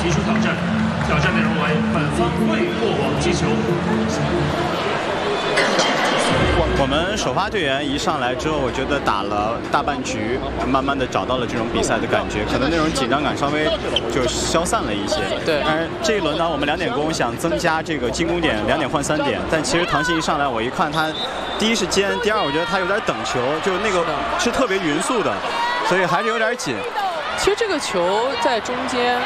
提出挑战，挑战内容为本方未过网击球。 我们首发队员一上来之后，我觉得打了大半局，慢慢的找到了这种比赛的感觉，可能那种紧张感稍微就消散了一些。 对。 但是这一轮呢，我们2点攻想增加这个进攻点，2点换3点，但其实唐鑫一上来，我一看他，第一是尖，第二我觉得他有点等球，就是那个是特别匀速的，所以还是有点紧。 其实这个球在中间，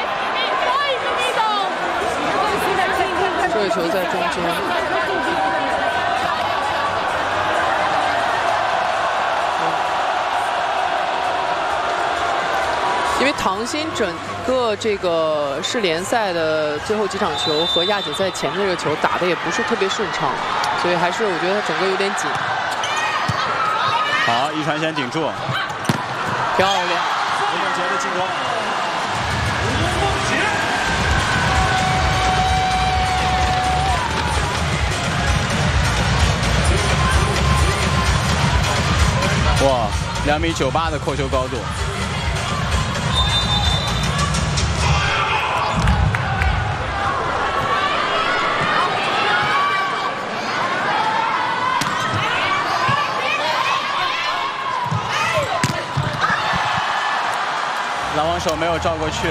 这个球在中间。 因为唐鑫整个这个市联赛的最后几场球和亚锦赛前的这个球打的也不是特别顺畅，所以还是我觉得他整个有点紧。 好，一传先顶住， 漂亮！ 吴梦洁的进攻。哇，2.98米的扣球高度。 拦网手没有照过去。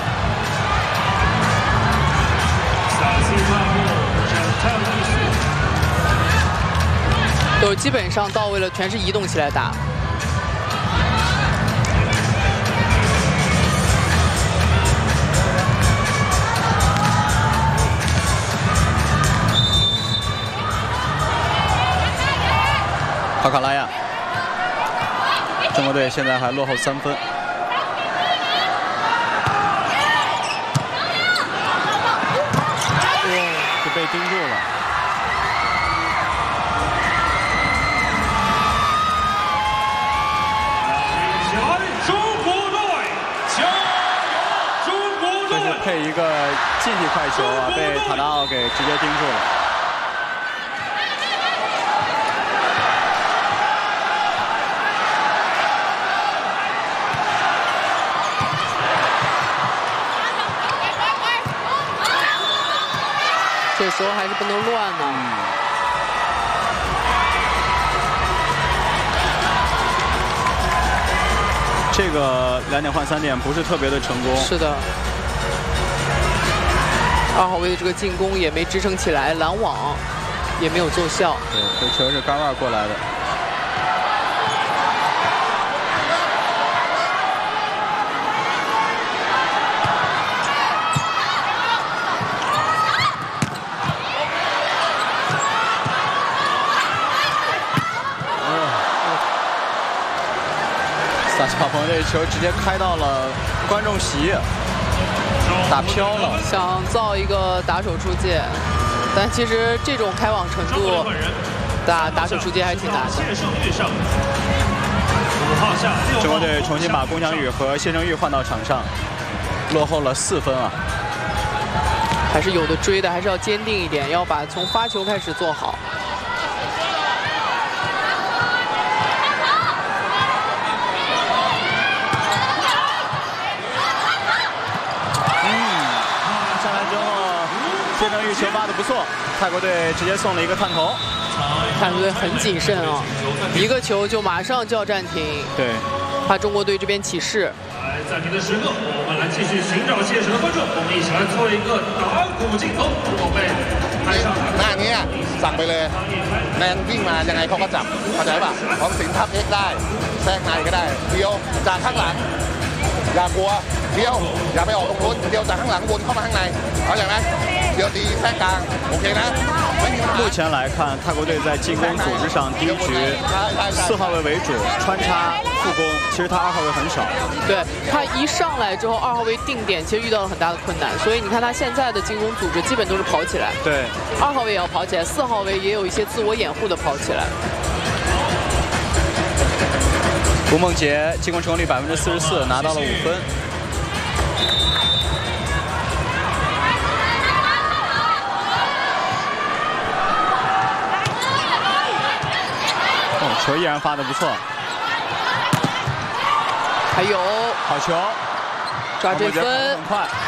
都基本上到位了，全是移动起来打。 帕卡拉亚，中国队现在还落后3分。 被盯住了。 中国队，加油！中国队！ 这是配一个近体快球啊，被塔纳奥给直接盯住了。 这时候还是不能乱呢。 这个2点换3点不是特别的成功。 是的。2号位的这个进攻也没支撑起来，拦网也没有奏效。 对，这球是杆外过来的。 萨乔鹏这球直接开到了观众席，打飘了。 想造一个打手出界，但其实这种开网程度，打手出界还挺难的。 中国队重新把龚翔宇和谢正玉换到场上，落后了4分啊。 还是有的追的，还是要坚定一点，要把从发球开始做好。 谢正玉球发的不错，泰国队直接送了一个探头。泰国队很谨慎啊，一个球就马上就要暂停。 对， 怕中国队这边起势。 来暂停的时刻，我们来继续寻找现场的观众，我们一起来做一个打鼓镜头，我们拍上。 หน้านี้สั่งไปเลยแนนวิ่งมายังไงเขาก็จับเข้าใจป่ะของสิงห์ทับเอ็กได้แทรกในก็ได้เดียวจากข้างหลังอย่ากลัวเดียวอย่าไปออกตรงนู้นเดียวจากข้างหลังวนเข้ามาข้างในเข้าใจไหมเดียวตีแทรกกลางโอเคนะ目前来看，泰国队在进攻组织上，第一局4号位为主，穿插副攻，其实他2号位很少。 对他一上来之后，2号位定点，其实遇到了很大的困难，所以你看他现在的进攻组织基本都是跑起来。 对 ，2号位也要跑起来，4号位也有一些自我掩护的跑起来。 吴梦洁进攻成功率44%，拿到了5分。 球依然发得不错， 还有好球， 抓这分， 很快。